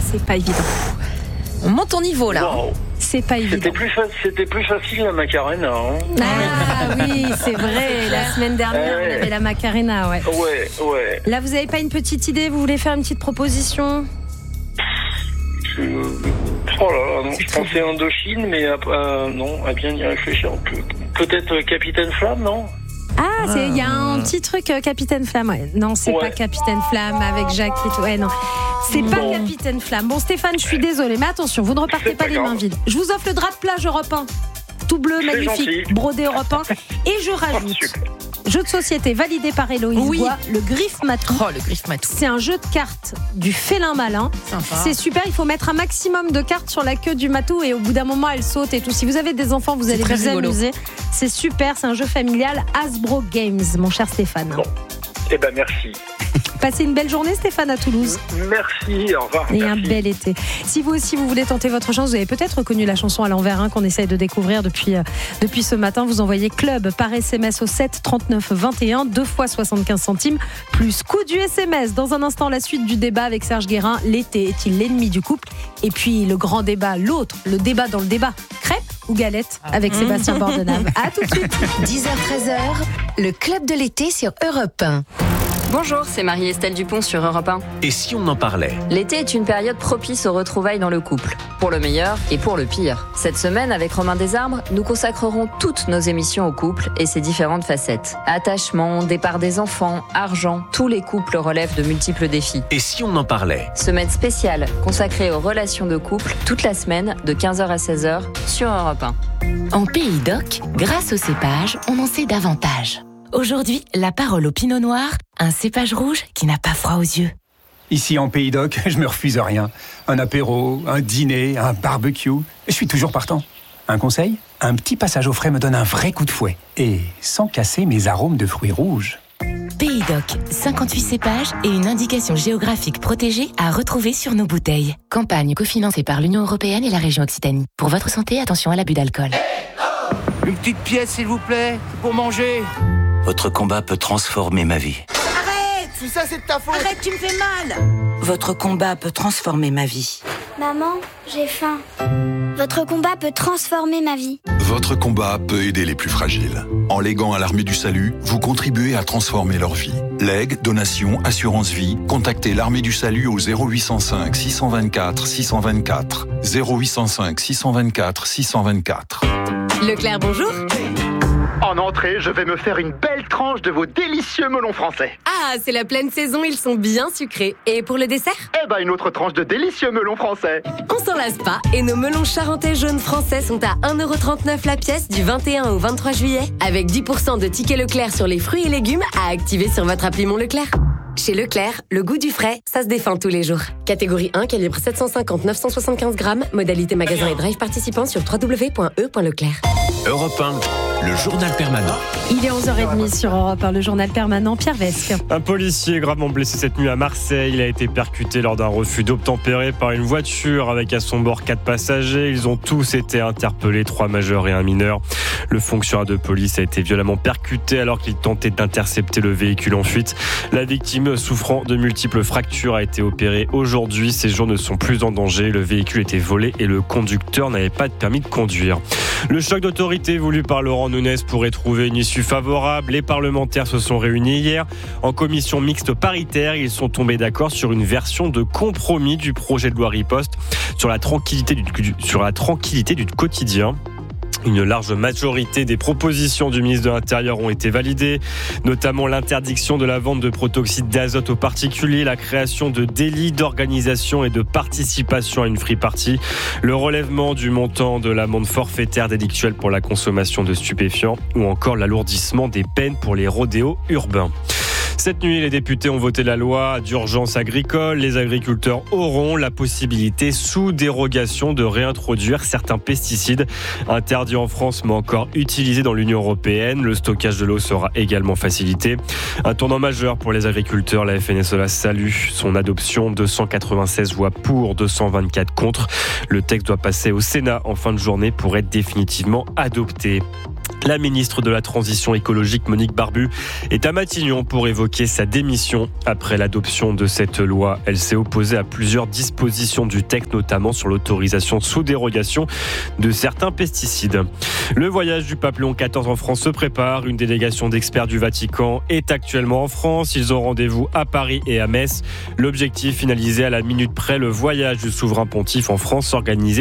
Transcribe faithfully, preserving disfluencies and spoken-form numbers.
c'est pas évident. On monte en niveau là. Wow. C'est pas évident. C'était plus, fa- c'était plus facile la Macarena. Hein. Ah oui, c'est vrai. La semaine dernière, Ouais. on avait la Macarena, ouais. Ouais, ouais. Là, vous avez pas une petite idée? Vous voulez faire une petite proposition? Je... Oh là là, non, je pensais Indochine, mais euh, non, à bien y réfléchir. Pe- Peut-être euh, Capitaine Flamme, non? Ah, c'est il y a un petit truc euh, Capitaine Flamme. Ouais. Non, c'est Ouais. pas Capitaine Flamme avec Jacques et tout. Ouais, non. C'est pas Non. Capitaine Flamme. Bon, Stéphane, je suis désolée, mais attention, vous ne repartez C'est pas pas les grave. mains vides. Je vous offre le drap de plage Europe un. Tout bleu, C'est magnifique, gentil. brodé Europe un. Et je rajoute, super. jeu de société validé par Héloïse Oui. Bois, le griffe matou. Oh, le griffe matou. C'est un jeu de cartes du félin malin. Sympa. C'est super, il faut mettre un maximum de cartes sur la queue du matou et au bout d'un moment elle saute et tout. Si vous avez des enfants, vous C'est allez très vous rigolo. amuser. C'est super, c'est un jeu familial Hasbro Games, mon cher Stéphane. Bon. Eh ben merci. Passez une belle journée Stéphane à Toulouse. Merci, au revoir. Et un Merci. bel été. Si vous aussi vous voulez tenter votre chance, vous avez peut-être reconnu la chanson à l'envers hein, qu'on essaye de découvrir depuis, euh, depuis ce matin. Vous envoyez club par S M S au sept trente-neuf vingt et un, deux fois soixante-quinze centimes, plus coût du S M S. Dans un instant, la suite du débat avec Serge Guérin. L'été est-il l'ennemi du couple? Et puis le grand débat, l'autre, le débat dans le débat. Crêpes ou galettes avec Sébastien Bordenave. À tout de suite. dix heures treize heures, le club de l'été sur Europe un. Bonjour, c'est Marie-Estelle Dupont sur Europe un. Et si on en parlait? L'été est une période propice aux retrouvailles dans le couple, pour le meilleur et pour le pire. Cette semaine, avec Romain Desarbres, nous consacrerons toutes nos émissions au couple et ses différentes facettes. Attachement, départ des enfants, argent, tous les couples relèvent de multiples défis. Et si on en parlait? Semaine spéciale consacrée aux relations de couple, toute la semaine, de quinze heures à seize heures, sur Europe un. En Pays d'Oc, grâce au cépage, on en sait davantage. Aujourd'hui, la parole au pinot noir, un cépage rouge qui n'a pas froid aux yeux. Ici en Pays d'Oc, je me refuse rien. Un apéro, un dîner, un barbecue, je suis toujours partant. Un conseil? Un petit passage au frais me donne un vrai coup de fouet. Et sans casser mes arômes de fruits rouges. Pays d'Oc, cinquante-huit cépages et une indication géographique protégée à retrouver sur nos bouteilles. Campagne cofinancée par l'Union européenne et la région Occitanie. Pour votre santé, attention à l'abus d'alcool. Une petite pièce, s'il vous plaît, pour manger. Votre combat peut transformer ma vie. Arrête! Tout ça, c'est de ta faute! Arrête, tu me fais mal. Votre combat peut transformer ma vie. Maman, j'ai faim. Votre combat peut transformer ma vie. Votre combat peut aider les plus fragiles. En léguant à l'Armée du Salut, vous contribuez à transformer leur vie. Legs, donations, assurance vie, contactez l'Armée du Salut au zéro huit cent cinq six cent vingt-quatre six cent vingt-quatre. zéro huit cent cinq six cent vingt-quatre six cent vingt-quatre. Leclerc, bonjour. En entrée, je vais me faire une belle tranche de vos délicieux melons français. Ah, c'est la pleine saison, ils sont bien sucrés. Et pour le dessert? Eh ben, une autre tranche de délicieux melons français. On s'en lasse pas. Et nos melons charentais jaunes français sont à un euro trente-neuf la pièce du vingt et un au vingt-trois juillet. Avec dix pour cent de tickets Leclerc sur les fruits et légumes à activer sur votre appli Mon Leclerc. Chez Leclerc, le goût du frais, ça se défend tous les jours. Catégorie un, calibre sept cent cinquante neuf cent soixante-quinze grammes. Modalité magasin et drive participant sur w w w point e point leclerc. Europe un, le journal permanent. Il est onze heures trente sur Europe un, le journal permanent. Pierre Vesque. Un policier gravement blessé cette nuit à Marseille. Il a été percuté lors d'un refus d'obtempérer par une voiture avec à son bord quatre passagers. Ils ont tous été interpellés, trois majeurs et un mineur. Le fonctionnaire de police a été violemment percuté alors qu'il tentait d'intercepter le véhicule en fuite. La victime, souffrant de multiples fractures, a été opérée aujourd'hui. Ses jours ne sont plus en danger. Le véhicule était volé et le conducteur n'avait pas de permis de conduire. Le choc d'autorité voulu par Laurent Nunez pourrait trouver une issue favorable. Les parlementaires se sont réunis hier en commission mixte paritaire. Ils sont tombés d'accord sur une version de compromis du projet de loi riposte sur la tranquillité du, sur la tranquillité du quotidien. Une large majorité des propositions du ministre de l'Intérieur ont été validées, notamment l'interdiction de la vente de protoxyde d'azote aux particuliers, la création de délits d'organisation et de participation à une free party, le relèvement du montant de l'amende forfaitaire délictuelle pour la consommation de stupéfiants ou encore l'alourdissement des peines pour les rodéos urbains. Cette nuit, les députés ont voté la loi d'urgence agricole. Les agriculteurs auront la possibilité, sous dérogation, de réintroduire certains pesticides interdits en France, mais encore utilisés dans l'Union européenne. Le stockage de l'eau sera également facilité. Un tournant majeur pour les agriculteurs. La F N S E A salue son adoption. deux cent quatre-vingt-seize voix pour, deux cent vingt-quatre contre. Le texte doit passer au Sénat en fin de journée pour être définitivement adopté. La ministre de la Transition écologique, Monique Barbu, est à Matignon pour évoquer sa démission après l'adoption de cette loi. Elle s'est opposée à plusieurs dispositions du texte, notamment sur l'autorisation sous dérogation de certains pesticides. Le voyage du pape Léon quatorze en France se prépare. Une délégation d'experts du Vatican est actuellement en France. Ils ont rendez-vous à Paris et à Metz. L'objectif, finalisé à la minute près, le voyage du souverain pontife en France organisé